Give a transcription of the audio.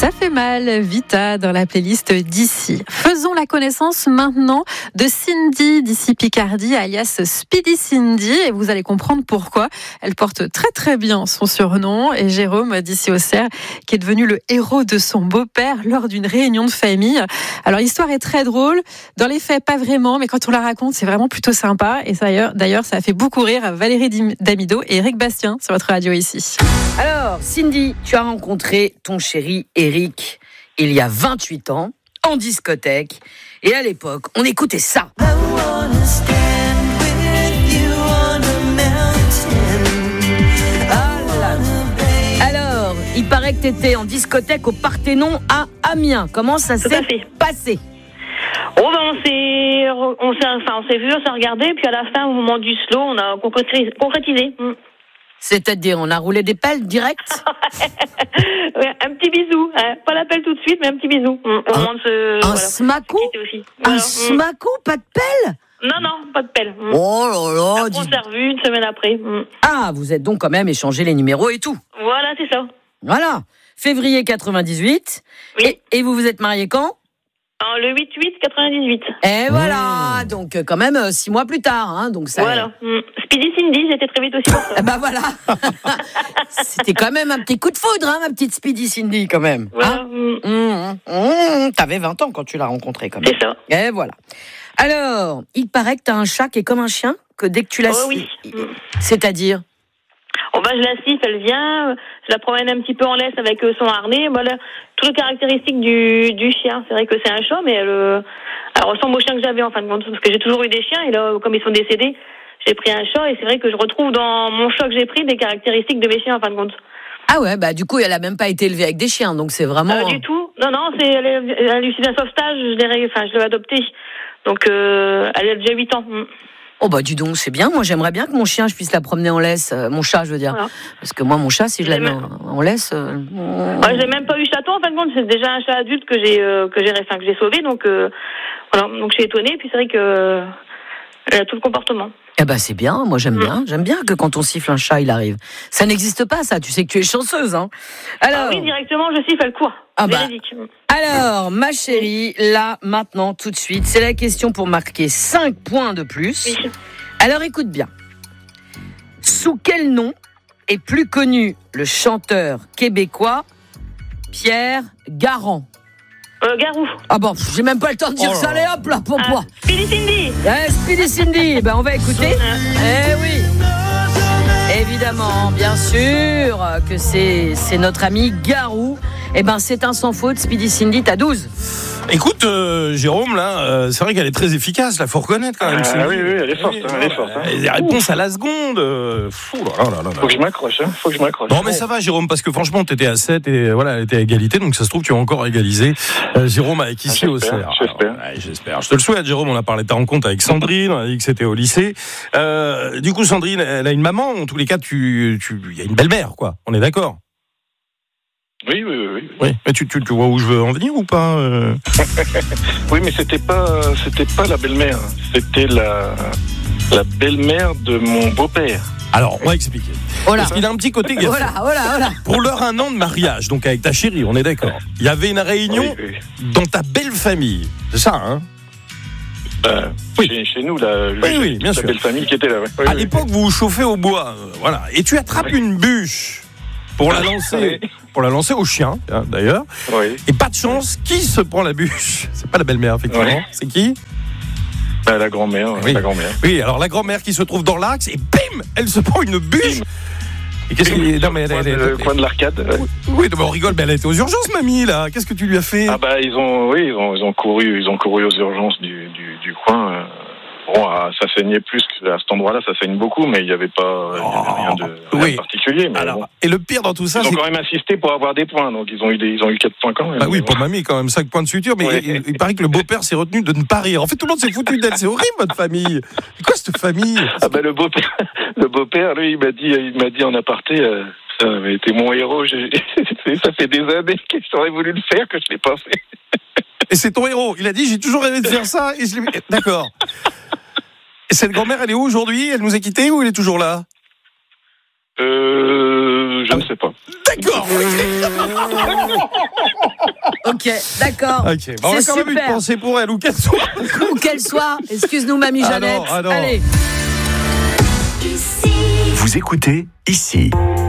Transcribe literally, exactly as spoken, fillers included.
Ça fait mal, Vita, dans la playlist d'ici. Faisons la connaissance maintenant de Cindy d'ici Picardie, alias Speedy Cindy, et vous allez comprendre pourquoi. Elle porte très très bien son surnom, et Jérôme d'ici Auxerre, qui est devenu le héros de son beau-père lors d'une réunion de famille. Alors l'histoire est très drôle, dans les faits pas vraiment, mais quand on la raconte, c'est vraiment plutôt sympa, et ça, d'ailleurs ça a fait beaucoup rire Valérie Damido et Eric Bastien sur votre radio ici. Alors Cindy, tu as rencontré ton chéri Eric il y a vingt-huit ans en discothèque, et à l'époque on écoutait ça. Alors il paraît que tu étais en discothèque au Parthénon à Amiens. Comment ça Tout s'est à fait. passé? Oh ben on s'est, on s'est, enfin on s'est vu, on s'est regardé, puis à la fin, au moment du slow, on a concrétisé. concrétisé. Mm. C'est-à-dire, on a roulé des pelles direct? Ouais, un petit bisou, hein. Pas l'appel tout de suite, mais un petit bisou. Mm. Au Un, moment de se, un voilà, smacou? se quitter aussi. Un Voilà. Mm. smacou, pas de pelle? Non non, pas de pelle. Mm. Oh là là, Après, on dis- s'est revus une semaine après. Mm. Ah, vous êtes donc quand même échangé les numéros et tout. Voilà, c'est ça. Voilà. Février quatre-vingt-dix-huit. Oui. Et, et vous vous êtes mariés quand? En le huit huit quatre-vingt-dix-huit. Et voilà. Donc, euh, quand même, euh, six mois plus tard. Hein, donc ça... Voilà. Mm. Speedy Cindy, j'étais très vite aussi pour ça. Eh ben voilà. C'était quand même un petit coup de foudre, hein, ma petite Speedy Cindy, quand même. Voilà. Hein Mm. Mmh, mmh, mmh. T'avais vingt ans quand tu l'as rencontré, quand même. C'est ça. Et voilà. Alors, il paraît que t'as un chat qui est comme un chien, que dès que tu la Oh siffles- oui. Mm. C'est-à-dire? Oh ben, je la siffle, elle vient, je la promène un petit peu en laisse avec euh, son harnais. Voilà, toutes les caractéristiques du, du chien. C'est vrai que c'est un chat, mais elle, euh, elle ressemble au chien que j'avais en fin de compte, parce que j'ai toujours eu des chiens, et là, comme ils sont décédés, j'ai pris un chat, et c'est vrai que je retrouve dans mon chat que j'ai pris des caractéristiques de mes chiens en fin de compte. Ah ouais, bah du coup, elle a même pas été élevée avec des chiens, donc c'est vraiment... Euh, du tout. Non, non, c'est, elle, est, elle a eu un sauvetage, je l'ai, enfin, je l'ai adoptée. Donc, euh, elle a déjà huit ans. Mm. Oh bah dis donc, c'est bien. Moi, j'aimerais bien que mon chien, je puisse la promener en laisse. Euh, mon chat, je veux dire. Voilà. Parce que moi, mon chat, si je la mets en, en laisse... Euh... Ouais, j'ai même pas eu chaton en fin de compte, c'est déjà un chat adulte que j'ai euh, que j'ai enfin, que j'ai sauvé, donc euh, voilà, donc je suis étonnée, puis c'est vrai que euh, elle a tout le comportement. Eh ben c'est bien, moi j'aime Mm. bien. J'aime bien que quand on siffle un chat, il arrive. Ça n'existe pas, ça. Tu sais que tu es chanceuse, hein. Alors, Ah oui, directement je siffle, elle court. Ah bah. Véridique. alors, ma chérie, là, maintenant, tout de suite, c'est la question pour marquer cinq points de plus. Oui. Alors écoute bien. Sous quel nom est plus connu le chanteur québécois Pierre Garand? Euh, Garou. Ah bon, pff, j'ai même pas le temps de dire Oh ça, là allez hop là, pour Ah, moi. Speedy Cindy. Eh, Speedy Cindy, ben on va écouter. Eh oui. Évidemment, bien sûr que c'est, c'est notre ami Garou. Eh ben c'est un sans faute, Speedy Cindy, t'as douze. Écoute, euh, Jérôme, là, euh, c'est vrai qu'elle est très efficace, là, faut reconnaître quand même. Ah, Cindy. oui, oui, elle est forte, elle est forte, hein. Et les réponses à la seconde. Euh, fou, là, là, là, là. Faut que je m'accroche, hein. Faut que je m'accroche. Bon, mais ça va, Jérôme, parce que franchement, t'étais à sept et voilà, elle était à égalité, donc ça se trouve, tu as encore égalisé. Euh, Jérôme avec ici Ah, au j'espère, Cerf. j'espère. Alors, ouais, j'espère. Je te le souhaite, Jérôme. On a parlé de ta rencontre avec Sandrine, on a dit que c'était au lycée. Euh, du coup, Sandrine, elle a une maman. En tous les cas, tu, tu, il y a une belle-mère, quoi. On est d'accord? Oui, oui, oui, oui. Oui. Mais tu, tu, tu vois où je veux en venir ou pas euh Oui, mais c'était pas, c'était pas la belle-mère. C'était la, la belle-mère de mon beau-père. Alors, on va expliquer. Oh là. Parce qu'il a un petit côté gaffe. Voilà, voilà, voilà. Pour leur un an de mariage, donc avec ta chérie, on est d'accord. Il y avait une réunion Oui, oui. dans ta belle famille. C'est ça, hein? Bah, Oui. chez, chez nous, là, Oui, oui, bien la sûr. belle famille qui était là. Ouais. Oui, À oui. l'époque, vous vous chauffez au bois, euh, voilà. Et tu attrapes une bûche pour la lancer, Oui. pour la lancer au chien, hein, d'ailleurs. Oui. Et pas de chance, qui se prend la bûche? C'est pas la belle-mère, effectivement. Ouais. C'est qui? Bah, la grand-mère, Oui. la grand-mère. Oui, alors la grand-mère qui se trouve dans l'axe et bim, elle se prend une bûche. Bim. Et qu'est-ce qu'il non mais elle, coin, elle- de, elle- coin de l'arcade. ouais. oui, non, mais on rigole, mais elle était aux urgences, mamie, là. Qu'est-ce que tu lui as fait? Ah bah ils ont, oui, ils ont, ils ont couru, ils ont couru aux urgences du, du, du coin. euh. Bon, ah, ça saignait plus qu'à cet endroit-là, ça saigne beaucoup, mais il n'y avait pas, il y avait rien de, rien Oui. de particulier. Mais Alors, bon. et le pire dans tout ça, Ils ont c'est quand même insisté pour avoir des points, donc ils ont eu des, ils ont eu quatre points quand même. bah oui, Mais pour bon. mamie, quand même, cinq points de suture, mais Ouais. il, il paraît que le beau-père s'est retenu de ne pas rire. En fait, tout le monde s'est foutu d'elle. C'est horrible, votre famille. C'est quoi cette famille? Ah bah le beau-père, le beau-père, lui, il m'a dit, il m'a dit en aparté, euh, ça avait été mon héros. J'ai, ça fait des années que j'aurais voulu le faire, que je l'ai pas fait. Et c'est ton héros. Il a dit, j'ai toujours rêvé de faire ça. Et je l'ai... D'accord. Et cette grand-mère, elle est où aujourd'hui? Elle nous a quittés ou elle est toujours là? Euh, je ne sais pas. D'accord. Ok, d'accord. Ok, bon, on a C'est quand même une super. pensée pour elle, ou qu'elle soit. Où qu'elle soit. Excuse-nous, mamie Ah Jeannette. non, ah non. Allez. Vous écoutez ici.